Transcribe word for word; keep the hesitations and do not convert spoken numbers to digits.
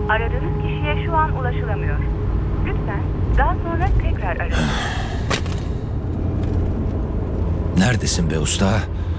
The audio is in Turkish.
Aradığınız kişiye şu an ulaşılamıyor. Lütfen daha sonra tekrar arayın. Neredesin be usta?